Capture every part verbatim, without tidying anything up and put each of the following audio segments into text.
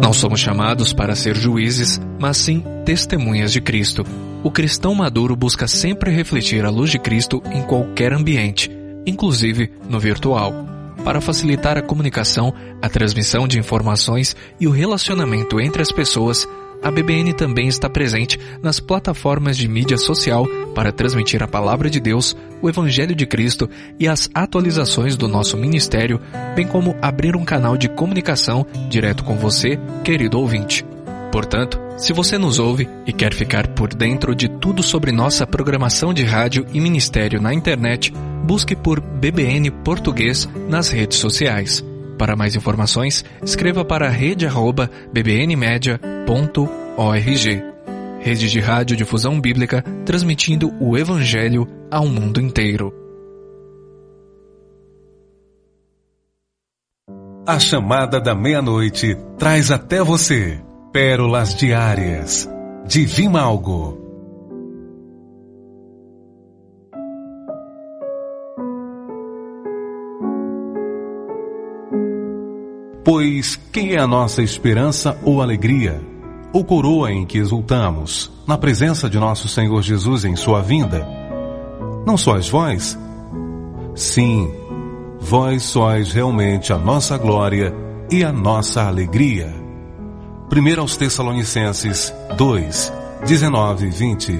Não somos chamados para ser juízes, mas sim testemunhas de Cristo. O cristão maduro busca sempre refletir a luz de Cristo em qualquer ambiente, inclusive no virtual. Para facilitar a comunicação, a transmissão de informações e o relacionamento entre as pessoas, a B B N também está presente nas plataformas de mídia social para transmitir a Palavra de Deus, o Evangelho de Cristo e as atualizações do nosso ministério, bem como abrir um canal de comunicação direto com você, querido ouvinte. Portanto, se você nos ouve e quer ficar por dentro de tudo sobre nossa programação de rádio e ministério na internet, busque por B B N Português nas redes sociais. Para mais informações, escreva para rede arroba b b n media ponto org. Rede de Rádio Difusão Bíblica, transmitindo o Evangelho ao mundo inteiro. A chamada da meia-noite traz até você pérolas diárias de Vimalgo. Pois quem é a nossa esperança ou alegria, ou coroa em que exultamos, na presença de nosso Senhor Jesus em sua vinda? Não sois vós? Sim, vós sois realmente a nossa glória e a nossa alegria. Primeiro aos Tessalonicenses dois, dezenove e vinte.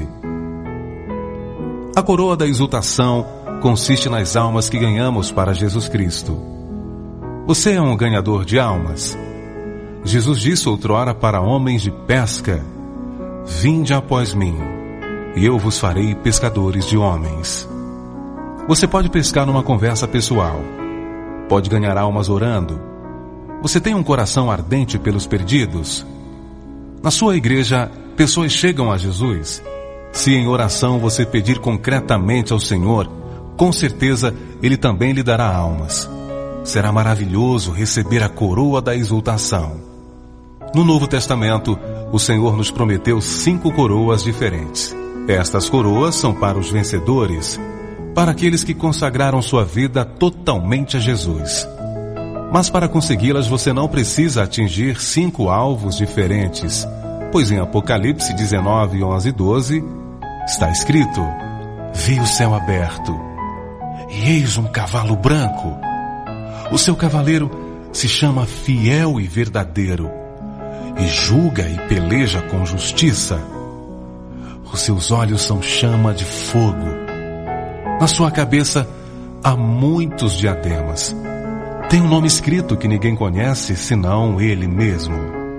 A coroa da exultação consiste nas almas que ganhamos para Jesus Cristo. Você é um ganhador de almas? Jesus disse outrora para homens de pesca: vinde após mim, e eu vos farei pescadores de homens. Você pode pescar numa conversa pessoal, pode ganhar almas orando. Você tem um coração ardente pelos perdidos? Na sua igreja, pessoas chegam a Jesus? Se em oração você pedir concretamente ao Senhor, com certeza Ele também lhe dará almas. Será maravilhoso receber a coroa da exultação. No Novo Testamento, o Senhor nos prometeu cinco coroas diferentes. Estas coroas são para os vencedores, para aqueles que consagraram sua vida totalmente a Jesus. Mas para consegui-las você não precisa atingir cinco alvos diferentes, pois em Apocalipse dezenove, onze e doze está escrito: vi o céu aberto, e eis um cavalo branco. O seu cavaleiro se chama Fiel e Verdadeiro, e julga e peleja com justiça. Os seus olhos são chama de fogo. Na sua cabeça há muitos diademas. Tem um nome escrito que ninguém conhece senão ele mesmo.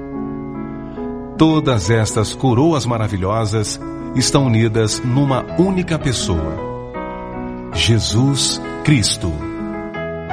Todas estas coroas maravilhosas estão unidas numa única pessoa: Jesus Cristo.